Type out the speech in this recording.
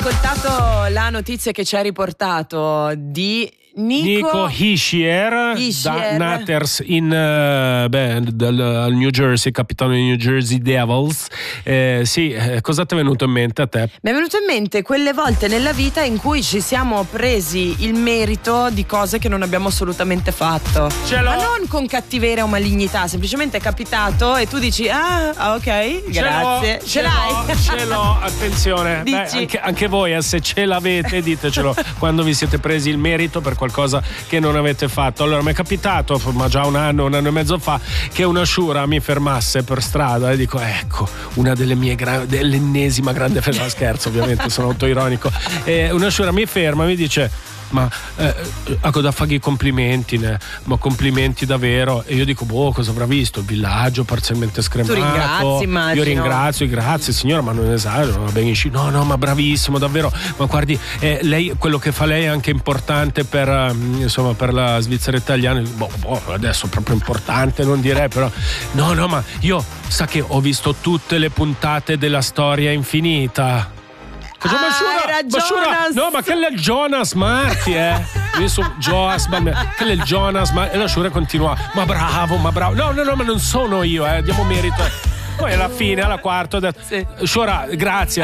ascoltato la notizia che ci ha riportato di Nico Hischier da Natters dal New Jersey, capitano dei New Jersey Devils. Cosa ti è venuto in mente a te? Mi è venuto in mente quelle volte nella vita in cui ci siamo presi il merito di cose che non abbiamo assolutamente fatto. Ma non con cattiveria o malignità, semplicemente è capitato e tu dici ok, grazie. Ce l'ho, attenzione. Anche voi, se ce l'avete, ditecelo quando vi siete presi il merito per qualcosa che non avete fatto. Allora, mi è capitato, ma già un anno e mezzo fa, che una sciura mi fermasse per strada e dico, ecco, una delle mie dell'ennesima grande festa, scherzo, ovviamente, sono autoironico. Una sciura mi ferma e mi dice, ma da fare i complimenti, ma complimenti davvero? E io dico, cosa avrà visto? Il villaggio parzialmente scremato. Tu ringrazi, immagino. Io ringrazio, grazie signora, ma non esagero, va benissimo. No, ma bravissimo, davvero. Ma guardi, lei, quello che fa lei è anche importante per la Svizzera italiana. Adesso proprio importante, non direi, però. No, ma io sa che ho visto tutte le puntate della Storia Infinita. Era Jonas. No, ma che è il Jonas Marti, Io sono Jonas, che è il Jonas Marti. E la sciura continua, ma bravo. No, ma non sono io, diamo merito. Poi alla fine, alla quarta, ho detto, sciura, grazie.